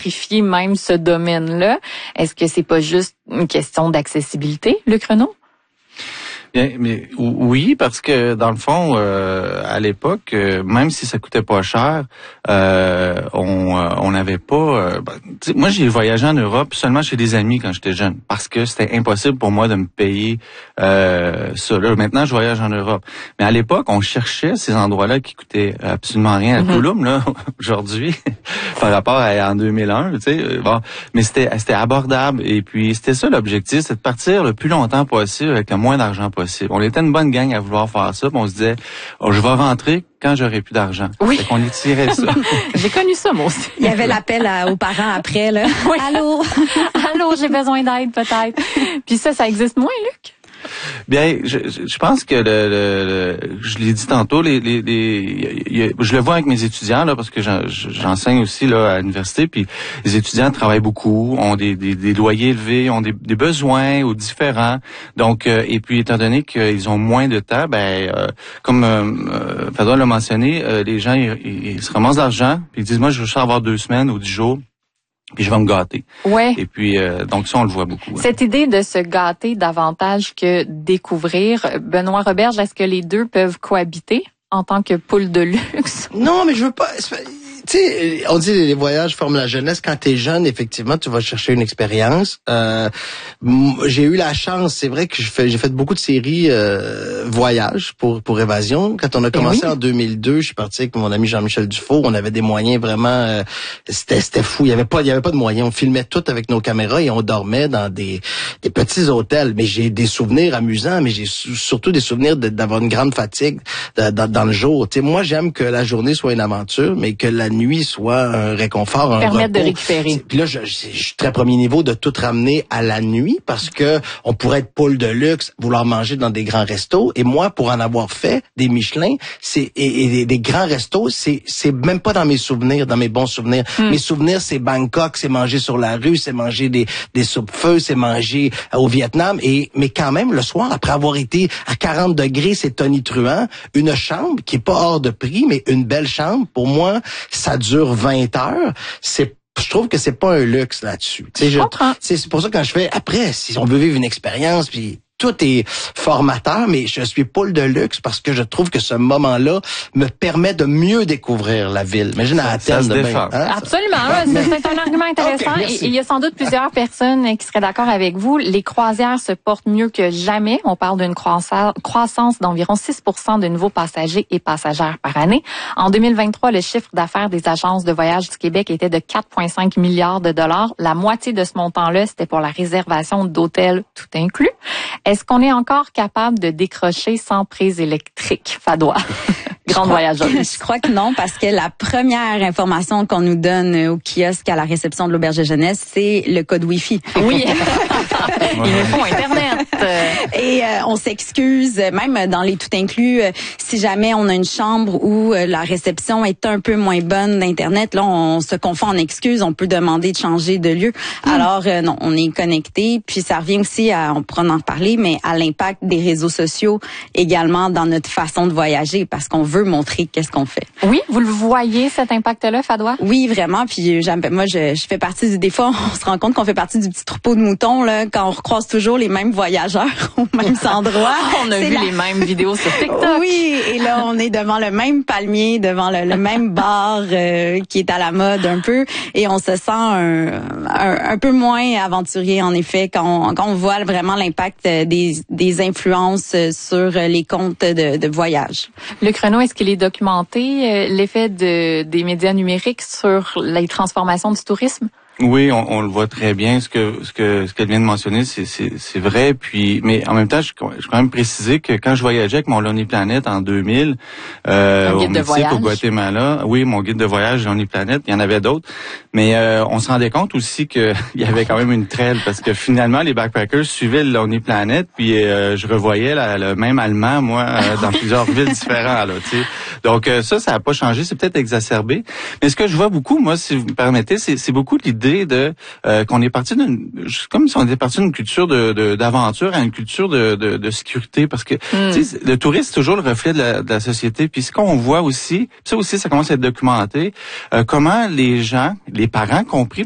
gentrifier même ce domaine-là. Est-ce que c'est pas juste une question d'accessibilité, Luc Renaud? Bien, mais oui, parce que dans le fond, à l'époque, même si ça coûtait pas cher, on n'avait pas. Moi, j'ai voyagé en Europe seulement chez des amis quand j'étais jeune, parce que c'était impossible pour moi de me payer ça. Là, maintenant, je voyage en Europe, mais à l'époque, on cherchait ces endroits-là qui coûtaient absolument rien à Tulum là aujourd'hui par rapport à en 2001. Tu sais, bon, mais c'était abordable et puis c'était ça l'objectif, c'est de partir le plus longtemps possible avec le moins d'argent possible. On était une bonne gang à vouloir faire ça, puis on se disait, je vais rentrer quand j'aurai plus d'argent. Oui. Fait qu'on étirait ça. J'ai connu ça, moi aussi. Il y avait l'appel aux parents après, là. Oui. Allô? Allô, j'ai besoin d'aide, peut-être. Puis ça existe moins, Luc? Bien, je pense que je l'ai dit tantôt, je le vois avec mes étudiants là, parce que j'enseigne aussi là à l'université, puis les étudiants travaillent beaucoup, ont des loyers élevés, ont des besoins ou différents. Donc et puis étant donné qu'ils ont moins de temps, comme Fadwa l'a mentionné, les gens ils se ramassent d'argent, puis ils disent moi je veux juste avoir 2 semaines ou 10 jours. Puis je vais me gâter. Ouais. Et puis donc ça on le voit beaucoup. Cette idée de se gâter davantage que découvrir, Benoît Roberge, est-ce que les deux peuvent cohabiter en tant que poule de luxe? Non, mais je veux pas. Tu sais, on dit les voyages forment la jeunesse. Quand t'es jeune, effectivement, tu vas chercher une expérience. J'ai eu la chance, c'est vrai que j'ai fait beaucoup de séries voyages pour Évasion. Quand on a commencé en 2002, je suis parti avec mon ami Jean-Michel Dufault. On avait des moyens vraiment, c'était fou. Il y avait pas de moyens. On filmait tout avec nos caméras et on dormait dans des petits hôtels. Mais j'ai des souvenirs amusants, mais j'ai surtout des souvenirs d'avoir une grande fatigue dans le jour. Tu sais, moi j'aime que la journée soit une aventure, mais que la nuit soit un réconfort, un permettre repos. De récupérer. Puis là, je suis très premier niveau de tout ramener à la nuit parce que on pourrait être poule de luxe, vouloir manger dans des grands restos. Et moi, pour en avoir fait des Michelin, et des grands restos, c'est même pas dans mes souvenirs, dans mes bons souvenirs. Mes souvenirs, c'est Bangkok, c'est manger sur la rue, c'est manger des soupes-feu, c'est manger au Vietnam. Mais quand même, le soir, après avoir été à 40 degrés, c'est tonitruant, une chambre qui est pas hors de prix, mais une belle chambre, pour moi, ça dure 20 heures. Je trouve que c'est pas un luxe là-dessus. Je comprends. C'est pour ça que quand je fais après, si on veut vivre une expérience, puis tout est formateur, mais je suis poule de luxe parce que je trouve que ce moment-là me permet de mieux découvrir la ville. Imagine à Athènes. Ça se défend. Absolument. C'est un argument intéressant. Okay, il y a sans doute plusieurs personnes qui seraient d'accord avec vous. Les croisières se portent mieux que jamais. On parle d'une croissance d'environ 6% de nouveaux passagers et passagères par année. En 2023, le chiffre d'affaires des agences de voyage du Québec était de 4,5 milliards de dollars. La moitié de ce montant-là, c'était pour la réservation d'hôtels tout inclus. Est-ce qu'on est encore capable de décrocher sans prise électrique, Fadwa? Grande voyageuse. Je crois que non, parce que la première information qu'on nous donne au kiosque à la réception de l'auberge de jeunesse, c'est le code Wi-Fi. Oui. Il nous faut Internet. Et on s'excuse, même dans les tout inclus, si jamais on a une chambre où la réception est un peu moins bonne d'Internet, là, on se confond en excuses, on peut demander de changer de lieu. Alors, non, on est connecté. Puis ça revient aussi on pourra en reparler, mais à l'impact des réseaux sociaux également dans notre façon de voyager, parce qu'on veut montrer qu'est-ce qu'on fait. Oui, vous le voyez, cet impact-là, Fadwa? Oui, vraiment. Puis moi, je fais partie des fois, on se rend compte qu'on fait partie du petit troupeau de moutons, là, quand on recroise toujours les mêmes voyageurs aux mêmes endroits. On a vu les mêmes vidéos sur TikTok. Oui, et là, on est devant le même palmier, devant le même bar qui est à la mode un peu, et on se sent un peu moins aventurier, en effet, quand on voit vraiment l'impact des influences sur les comptes de voyage. Luc Renaud, est-ce qu'il est documenté l'effet des médias numériques sur les transformations du tourisme? Oui, on le voit très bien. Ce qu'elle vient de mentionner, c'est vrai. Puis, mais en même temps, je quand même préciser que quand je voyageais avec mon Lonely Planet en 2000, au Mexique, au Guatemala, oui, mon guide de voyage Lonely Planet, il y en avait d'autres. Mais on se rendait compte aussi qu'il y avait quand même une traîne parce que finalement, les backpackers suivaient le Lonely Planet, puis je revoyais le même Allemand, moi, dans plusieurs villes différentes. Là, tu sais. Donc ça n'a pas changé. C'est peut-être exacerbé. Mais ce que je vois beaucoup, moi, si vous me permettez, c'est beaucoup l'idée qu'on est parti comme si on était parti d'une culture d'aventure à une culture de sécurité, parce que tu sais, le tourisme c'est toujours le reflet de la société. Puis ce qu'on voit aussi, ça commence à être documenté, comment les gens, les parents compris,